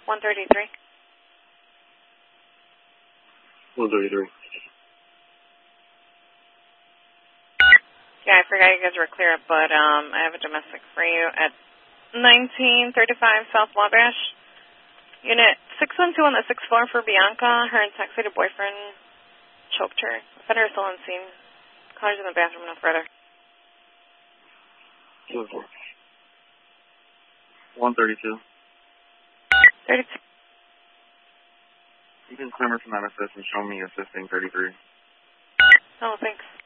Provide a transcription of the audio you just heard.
133. 133. Yeah, I forgot you guys were clear, but I have a domestic for you at 1935 South Wabash. Unit 612 on the 6th floor for Bianca. Her intoxicated boyfriend choked her. Found her still on scene. Caller's in the bathroom, no further. 132. 32. You can climb from that assist and show me assisting 33. Oh, thanks.